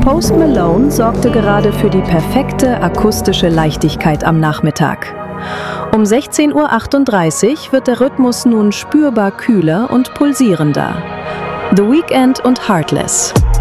Post Malone sorgte gerade für die perfekte akustische Leichtigkeit am Nachmittag. Um 16:38 Uhr wird der Rhythmus nun spürbar kühler und pulsierender. The Weeknd und Heartless.